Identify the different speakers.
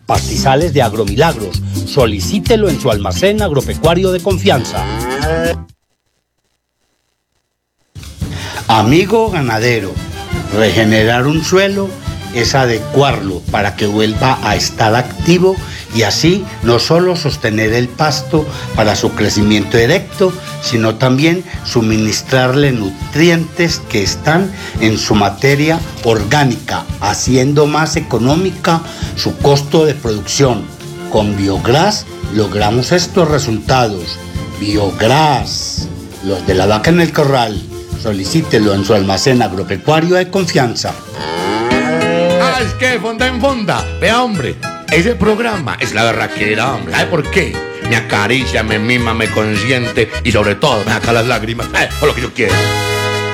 Speaker 1: Pastizales de Agromilagros. Solicítelo en su almacén agropecuario de confianza. Amigo ganadero, regenerar un suelo es adecuarlo para que vuelva a estar activo y así no solo sostener el pasto para su crecimiento erecto, sino también suministrarle nutrientes que están en su materia orgánica, haciendo más económica su costo de producción. Con Biogras logramos estos resultados. Biogras, los de la vaca en el corral. Solicítelo en su almacén agropecuario de confianza.
Speaker 2: Ah, es que fonda en fonda. Vea, hombre, ese programa es la berraquera, hombre. ¿Sabe por qué? Me acaricia, me mima, me consiente y sobre todo me saca las lágrimas. Por lo que yo quiero.